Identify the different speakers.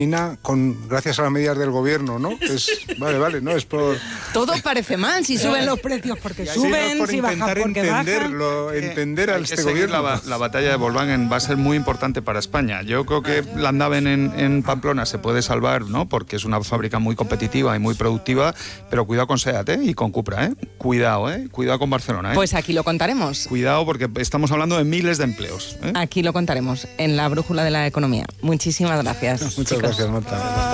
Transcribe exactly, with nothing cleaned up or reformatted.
Speaker 1: con gracias a las medidas del gobierno, ¿no? Es, vale, vale, no es por...
Speaker 2: Todo parece mal, si suben los precios porque
Speaker 1: Sí,
Speaker 2: suben,
Speaker 1: no es por
Speaker 2: si bajan
Speaker 1: intentar
Speaker 2: porque bajan.
Speaker 1: entenderlo, entender a
Speaker 3: Hay
Speaker 1: este
Speaker 3: que seguir
Speaker 1: gobierno.
Speaker 3: La, la batalla de Volkswagen va a ser muy importante para España. Yo creo que Landaven en, en Pamplona se puede salvar, ¿no? Porque es una fábrica muy competitiva y muy productiva, pero cuidado con SEAT, ¿eh? Y con Cupra, ¿eh? Cuidado, ¿eh? Cuidado con Barcelona, ¿eh?
Speaker 2: Pues aquí lo contaremos.
Speaker 3: Cuidado porque estamos hablando de miles de empleos, ¿eh?
Speaker 2: Aquí lo contaremos en la brújula de la economía. Muchísimas gracias.
Speaker 1: Muchas
Speaker 2: chicos.
Speaker 1: gracias, Marta.